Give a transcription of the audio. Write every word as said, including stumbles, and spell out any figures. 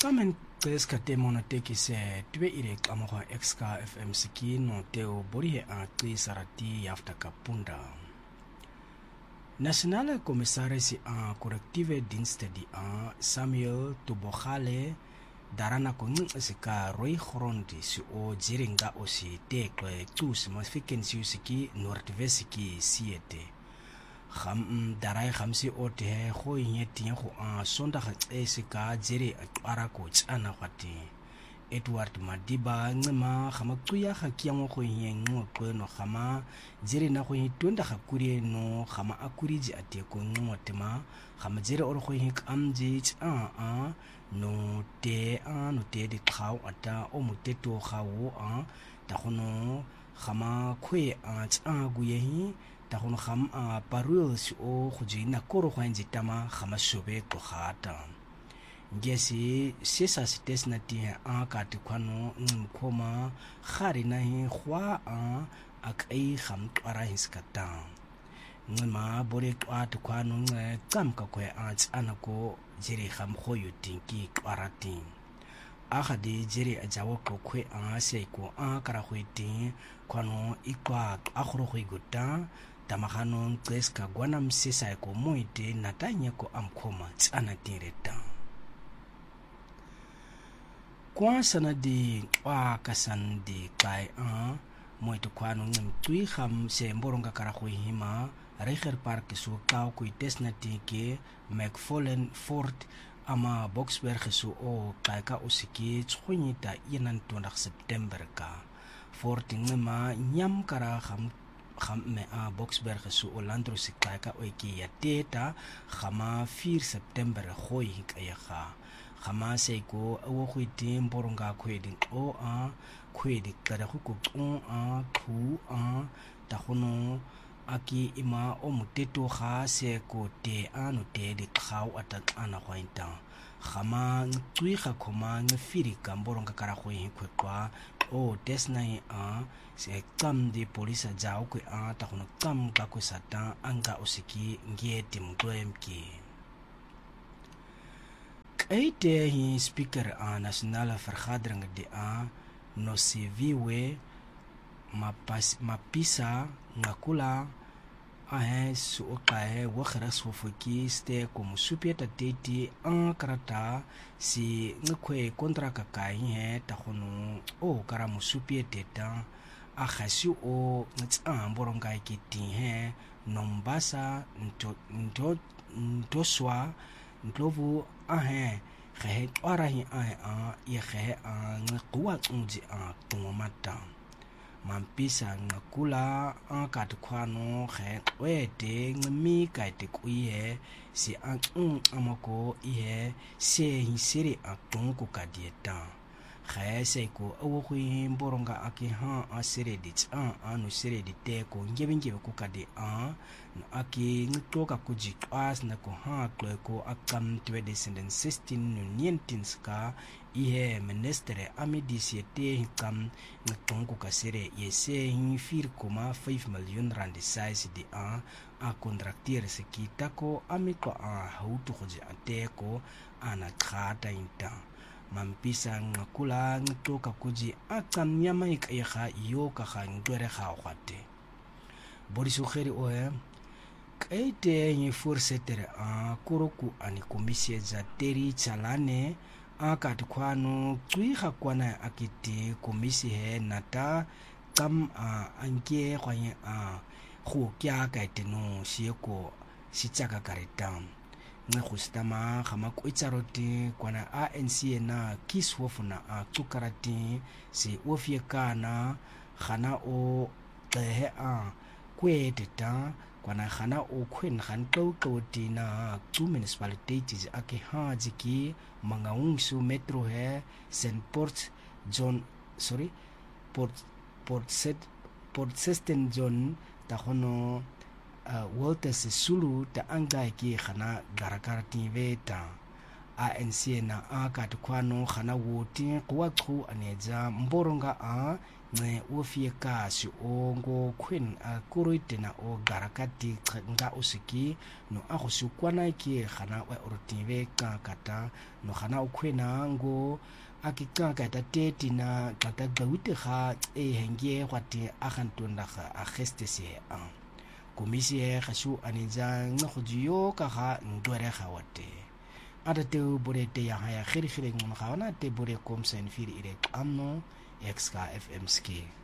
Tamen Teskate monoteki se tue ire kamoha X K F M siki no teo borihe a tri sarati yafta kapunda. Nationale Commissaris a Corrective Dienste di a Samuel Tubokhale darana ko ng sika Roy Grondi si o jiringa o si tekle tus mafiken si siki Noordwesiki siete. Kham darai khamsi ote ho yeti ho a sonda khatse sika jiri ara ko tsana kwati Edward Madiba ngema khama kuya khakiyango go yengo kweno khama jiri na go hitunda khakuri no khama akuriji ate ko ngotema khama jiri oro go hik amji a a no te a no te di khau ata o muteto khawo a ta khono khama khwe a tsa guyehi ta khono kham a parus o khujina koro khwanji tama khama shobe ko khata ngesi sesa sitesna ti a ka ti kwano ngkhoma khari na hi khwa a akai kham twara hiskata ngma bore twa ti kwano nge tsam ka kwe a tsana ko jiri kham khoyu tinki twarati a khadi jiri a jawo ko kwe a se ko a kara khwiti kwano ikwa a khoro khwiguta tamahano tseska gwana msesa ko moite natanye ko amkhoma tsana tireta kwa sana di kwa kasan di kai a moito kwano ngem tui kham se mboronga kara khoi hima Reiger Park so kau kui tesna tike McFarlane Fort ama Boksburg so o kai ka usiki tsunyita yenan tondak September ka Fort ngema nyam kara kham kham me a Boksburg so Orlando sikai ka oiki ya teta khama four September khoi kaya kha khama seiko awo khwiti mboronga khwedi o a khwedi kada khu ku a khu a ta khono aki ima o muteto kha seko te anu te di khau atakana khwainta khama tsui kha khoma ngfiri ka mboronga kara khoi khwekwa o tesnai a se kam di police jao ku a ta khono kam ka ku sata anga osiki ngeti mkwemki Eite hi speaker a nationale vergadering di a no civiwe mapas mapisa ngakula a he su okae wakhara sofoki ste como supieta teti an karata si ngkwe kontra ka kai he ta khono o kara mu supieta ta a khasi o ngtsa mboronga kiti he nombasa nto nto ntoswa Ndlovu ahe khe twara hi ahe a ye khe a ngquwa tsunji a tumata mampisa ngakula a ka tkhwano khe wete ngmi ka te kuye si a tsun amako ihe se hi siri a tunku ka dieta khe se ko awo khui mboronga aki ha a siri di tsa anu siri di te ko ngebengebe ku ka di a aki ngitoka kujitwas na ko ha ko akam twenty sixteen nineteen ska ihe ministere amidi siete hikam ngitonku kasere yese hi four point five million rand size di a a contracteur sekita ko amiko a hautu khoje ateko ana khata inta mampisa ngakula ngitoka kuji akam nyama ikaya yo ka kha ngwere kha khwate borisu kheri oe Eite ni forsetere a kuroku ani komisie za teri chalane a katkwano tsui khakwana akiti komisi he nata kam a anke khwanye a khu kya ka teno sieko sichaka karitam nge khustama khama ku itsaroti kwana A N C na kiswofuna a tsukarati si ofie kana khana o tehe a kweteta kwana khana o khwen khan to to tina two municipalities ake ha jiki mangaungsu metro he Saint Port John sorry Port Port set Port Seston John ta hono uh, Walter Sisulu ta anga ki khana garakarati veta A N C na a katikwano khana woti kuwachu aneza mboronga a nge ofie kasi ongo queen a kuruite na o garakati nga usiki no akhusikwana ki khana wa urutive kakata no khana ukwena ngo akikaka tateti na katagawite kha ehengie kwati akhantunda kha akhestese a komisie khashu aneza ngkhujiyo ka kha ndwere khawate atate burete ya haya khiri khiri ngona khawana te bure komsen firi ire amno X K F M ski